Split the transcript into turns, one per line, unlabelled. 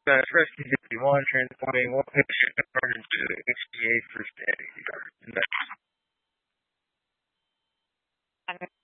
first PGP1 transporting one patient confirmed into HCA for stay.